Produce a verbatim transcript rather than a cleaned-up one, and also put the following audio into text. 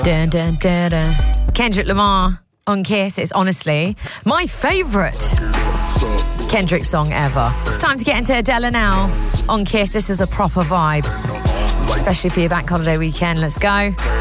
Dun, dun, dun, dun. Kendrick Lamar on Kiss. It's honestly my favourite Kendrick song ever. It's time to get into Adele now on Kiss. This is a proper vibe, especially for your bank holiday weekend. Let's go.